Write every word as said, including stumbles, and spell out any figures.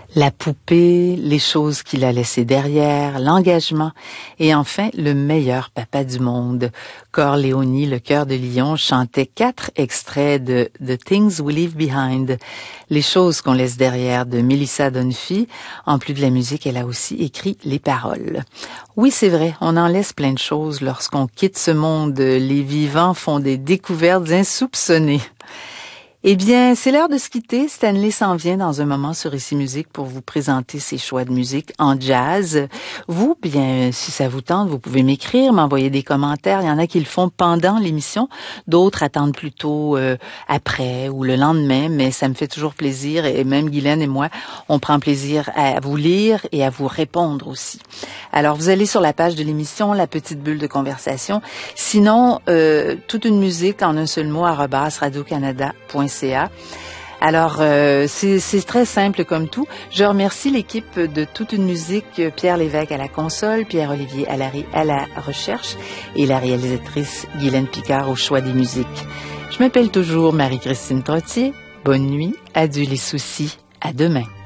La poupée, les choses qu'il a laissées derrière, l'engagement et enfin le meilleur papa du monde. Corleone, le cœur de lion, chantait quatre extraits de The Things We Leave Behind, les choses qu'on laisse derrière de Melissa Dunphy. En plus de la musique, elle a aussi écrit les paroles. Oui, c'est vrai, on en laisse plein de choses lorsqu'on quitte ce monde. Les vivants font des découvertes insoupçonnées. Eh bien, c'est l'heure de se quitter. Stanley s'en vient dans un moment sur Ici Musique pour vous présenter ses choix de musique en jazz. Vous, bien, si ça vous tente, vous pouvez m'écrire, m'envoyer des commentaires. Il y en a qui le font pendant l'émission, d'autres attendent plutôt euh, après ou le lendemain, mais ça me fait toujours plaisir et même Guylaine et moi, on prend plaisir à vous lire et à vous répondre aussi. Alors, vous allez sur la page de l'émission, la petite bulle de conversation. Sinon, euh, toute une musique en un seul mot, arobase radio-canada point c a. Alors, euh, c'est, c'est très simple comme tout. Je remercie l'équipe de Toute une musique, Pierre Lévesque à la console, Pierre-Olivier Allary à la recherche et la réalisatrice Guylaine Picard au choix des musiques. Je m'appelle toujours Marie-Christine Trottier. Bonne nuit, adieu les soucis, à demain.